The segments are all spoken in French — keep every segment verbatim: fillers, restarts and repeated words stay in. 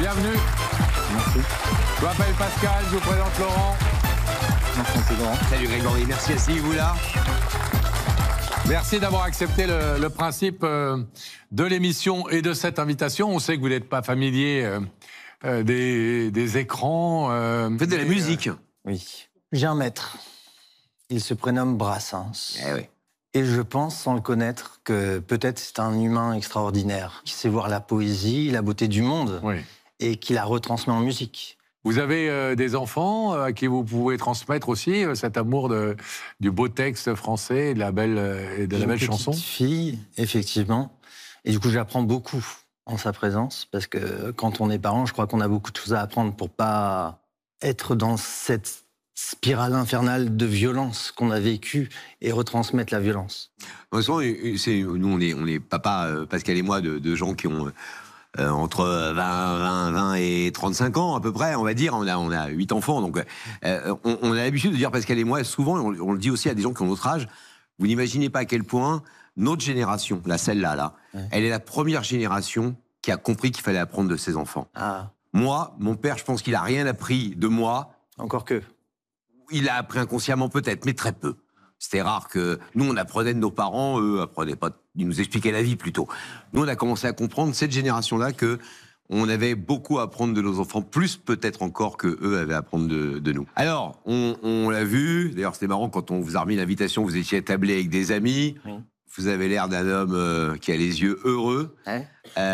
Bienvenue. Merci. Je m'appelle Pascal, je vous présente Laurent. Merci, c'est Laurent. Salut Grégory, merci, asseyez-vous là. Merci d'avoir accepté le, le principe euh, de l'émission et de cette invitation. On sait que vous n'êtes pas familier euh, euh, des, des écrans. Euh, Vous faites de la mais, musique. euh, Oui. J'ai un maître. Il se prénomme Brassens. Eh oui. Et je pense, sans le connaître, que peut-être c'est un humain extraordinaire, qui sait voir la poésie, la beauté du monde, oui. et qui la retransmet en musique. Vous avez euh, des enfants euh, à qui vous pouvez transmettre aussi euh, cet amour de, du beau texte français et de la belle, euh, et de la belle chanson. J'ai une petite fille, effectivement. Et du coup, j'apprends beaucoup en sa présence, parce que quand on est parent, je crois qu'on a beaucoup de choses à apprendre pour pas être dans cette spirale infernale de violence qu'on a vécue et retransmettre la violence. De toute façon, c'est, nous, on est, on est papa, euh, Pascal et moi, de, de gens qui ont euh, entre vingt, vingt, vingt et trente-cinq ans, à peu près, on va dire. On a, on a huit enfants, donc euh, on, on a l'habitude de dire, Pascal et moi, souvent, on, on le dit aussi à des gens qui ont notre âge, vous n'imaginez pas à quel point notre génération, là, celle-là, là, Ouais. elle est la première génération qui a compris qu'il fallait apprendre de ses enfants. Ah, Moi, mon père, je pense qu'il a rien appris de moi. encore que. Il a appris inconsciemment peut-être, mais très peu. C'était rare que... Nous, on apprenait de nos parents, eux apprenaient pas... Ils nous expliquaient la vie, plutôt. Nous, on a commencé à comprendre, cette génération-là, que on avait beaucoup à apprendre de nos enfants, plus peut-être encore que eux avaient à apprendre de, de nous. Alors, on, on l'a vu, d'ailleurs, c'était marrant, quand on vous a remis l'invitation, vous étiez attablé avec des amis, Oui. vous avez l'air d'un homme euh, qui a les yeux heureux. Ouais.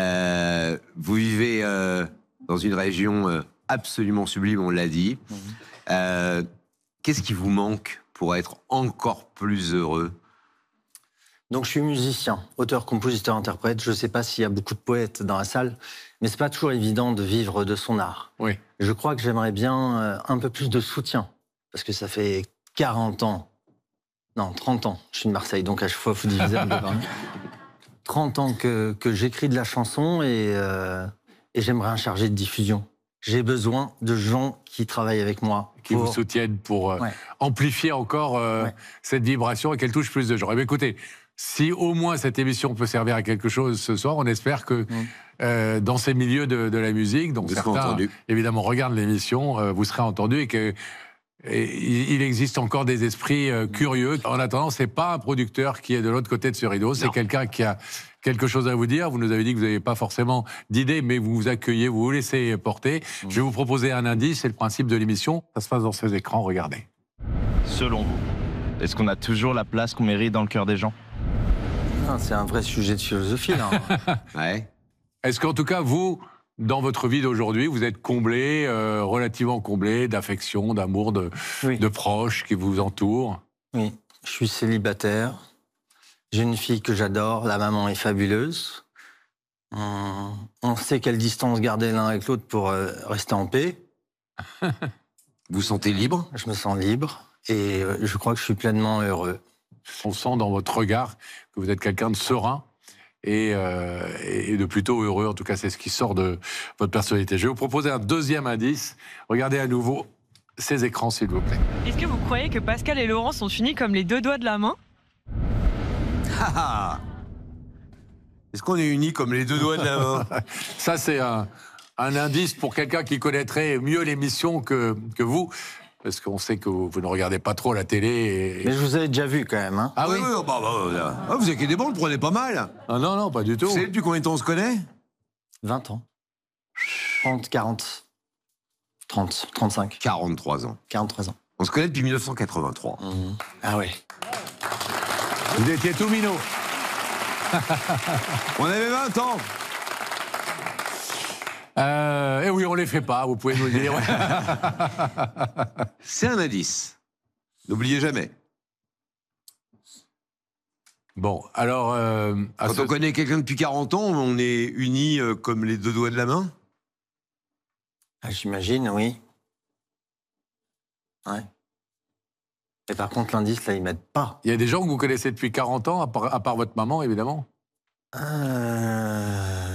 Euh, vous vivez euh, dans une région euh, absolument sublime, on l'a dit. Mhm. Euh, Qu'est-ce qui vous manque pour être encore plus heureux? Donc je suis musicien, auteur, compositeur, interprète. Je ne sais pas s'il y a beaucoup de poètes dans la salle, mais c'est pas toujours évident de vivre de son art. Oui. Je crois que j'aimerais bien euh, un peu plus de soutien, parce que ça fait quarante ans, non, trente ans, je suis de Marseille, donc à chaque fois, il faut diviser un peu par deux. trente ans que, que j'écris de la chanson et, euh, et j'aimerais un chargé de diffusion. J'ai besoin de gens qui travaillent avec moi. Qui pour... vous soutiennent pour euh, Ouais. amplifier encore euh, Ouais. cette vibration et qu'elle touche plus de gens. Eh bien, écoutez, si au moins cette émission peut servir à quelque chose ce soir, on espère que Mm. euh, dans ces milieux de, de la musique, dont Vous serez certains entendus. évidemment regardent l'émission, euh, vous serez entendus et que et il il existe encore des esprits euh, curieux. En attendant, c'est pas un producteur qui est de l'autre côté de ce rideau, c'est Non. quelqu'un qui a quelque chose à vous dire. Vous nous avez dit que vous n'avez pas forcément d'idées, mais vous vous accueillez, vous vous laissez porter. Mmh. Je vais vous proposer un indice, c'est le principe de l'émission. Ça se passe dans ces écrans, regardez. Selon vous, est-ce qu'on a toujours la place qu'on mérite dans le cœur des gens? Ah, c'est un vrai sujet de philosophie, là. Ouais. Est-ce qu'en tout cas, vous, dans votre vie d'aujourd'hui, vous êtes comblé, euh, relativement comblé d'affection, d'amour, de, Oui. de proches qui vous entourent? Oui, je suis célibataire. J'ai une fille que j'adore, la maman est fabuleuse. On, on sait quelle distance garder l'un avec l'autre pour euh, rester en paix. Vous vous sentez libre? Je me sens libre et euh, je crois que je suis pleinement heureux. On sent dans votre regard que vous êtes quelqu'un de serein et, euh, et de plutôt heureux. En tout cas, c'est ce qui sort de votre personnalité. Je vais vous proposer un deuxième indice. Regardez à nouveau ces écrans, s'il vous plaît. Est-ce que vous croyez que Pascal et Laurent sont unis comme les deux doigts de la main? Ah ah. Est-ce qu'on est unis comme les deux doigts de la main? Ça, c'est un, un indice pour quelqu'un qui connaîtrait mieux l'émission que, que vous. Parce qu'on sait que vous, vous ne regardez pas trop la télé. Et... Mais je vous avais déjà vu quand même. Hein. Ah oui, bah, bah, bah, ah, vous inquiétez pas, on le prenait pas mal. Ah non, non, pas du tout. Vous savez depuis combien de temps on se connaît? vingt ans. trente, quarante. trente, trente-cinq. quarante-trois ans. quarante-trois ans. On se connaît depuis mille neuf cent quatre-vingt-trois. Mmh. Ah ouais. Vous étiez tout minot. On avait vingt ans. Euh, et oui, on les fait pas, vous pouvez nous le dire. C'est un indice. N'oubliez jamais. Bon, alors... Euh, à Quand ce- on connaît quelqu'un depuis quarante ans, on est unis euh, comme les deux doigts de la main. Ah, j'imagine, oui. Ouais. Et par contre, l'indice, là, il m'aide pas. Il y a des gens que vous connaissez depuis quarante ans, à part, à part votre maman, évidemment. Euh...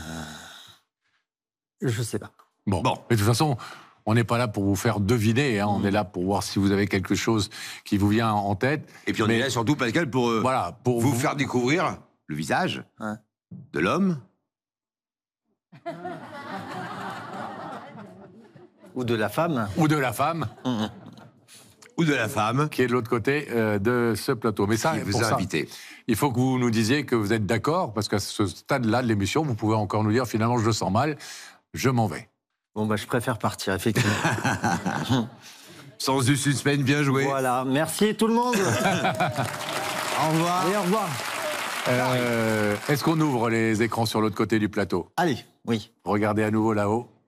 Je sais pas. Bon. Bon. Mais de toute façon, on n'est pas là pour vous faire deviner, hein. On Mmh. est là pour voir si vous avez quelque chose qui vous vient en tête. Et puis on Mais- est là surtout, Pascal, pour euh, Voilà, pour vous faire découvrir le visage Ouais. de l'homme Ou de la femme. ou de la femme Ou de la femme qui est de l'autre côté euh, de ce plateau. Mais ça, qui vous pour a ça, invité. il faut que vous nous disiez que vous êtes d'accord, parce qu'à ce stade-là de l'émission, vous pouvez encore nous dire finalement je le sens mal, je m'en vais. Bon, bah, je préfère partir, effectivement. Sens du suspense, bien joué. Voilà, merci tout le monde. Au revoir. Allez, au revoir. Euh, Est-ce qu'on ouvre les écrans sur l'autre côté du plateau? Allez, oui. Regardez à nouveau là-haut.